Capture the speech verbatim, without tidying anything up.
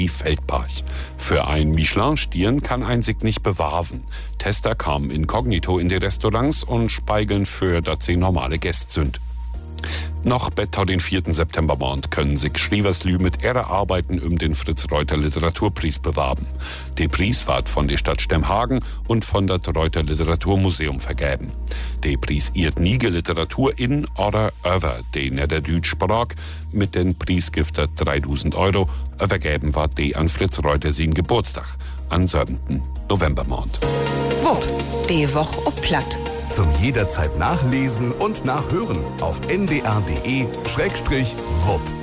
Galerie Feldparch. Für ein Michelin-Stirn kann ein sich nicht bewahren. Tester kamen inkognito in die Restaurants und speigeln für, dass sie normale Gäste sind. Noch bis den vierten September Morgen können sich Schrieverslü mit ihrer Arbeiten um den Fritz-Reuter Literaturpreis bewerben. Der Preis wird von der Stadt Stemhagen und von der Reuter Literaturmuseum vergeben. Der Preis ehrt nie Literatur in oder über den Niederdütsch Sprach. Mit den Preisgifter dreitausend Euro übergeben wird die an Fritz Reuter sein Geburtstag am siebten November Morgen. Wupp, die Woche ob platt. Zum jederzeit nachlesen und nachhören auf n d r punkt d e Schrägstrich wupp.